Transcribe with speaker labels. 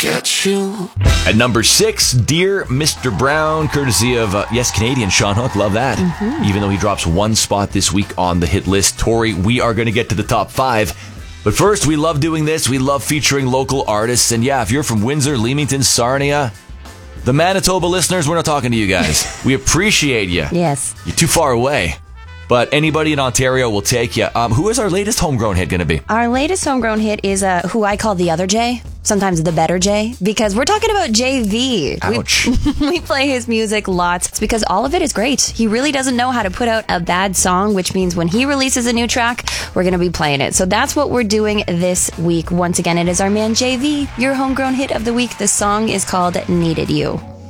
Speaker 1: Get you.
Speaker 2: At number 6, Dear Mr. Brown, courtesy of, Canadian Sean Hook. Love that. Even though he drops one spot this week on the hit list. Tori, we are going to get to the top 5. But first, we love doing this. We love featuring local artists. And yeah, if you're from Windsor, Leamington, Sarnia, the Manitoba listeners, we're not talking to you guys. We appreciate you.
Speaker 3: Yes.
Speaker 2: You're too far away. But anybody in Ontario will take you. Who is our latest homegrown hit going to be?
Speaker 3: Our latest homegrown hit is who I call the other J, sometimes the better J, because we're talking about JV.
Speaker 2: Ouch.
Speaker 3: We play his music lots. It's because all of it is great. He really doesn't know how to put out a bad song, which means when he releases a new track, we're going to be playing it. So that's what we're doing this week. Once again, it is our man JV, your homegrown hit of the week. The song is called Needed You.